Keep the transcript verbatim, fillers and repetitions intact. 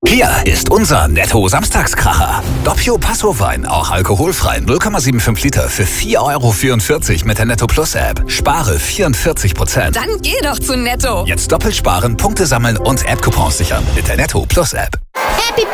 Hier ist unser Netto-Samstagskracher. Doppio Passo-Wein, auch alkoholfrei, null Komma fünfundsiebzig Liter für vier Euro vierundvierzig mit der Netto Plus App. Spare vierundvierzig Prozent. Dann geh doch zu Netto. Jetzt doppelt sparen, Punkte sammeln und App-Coupons sichern mit der Netto Plus App.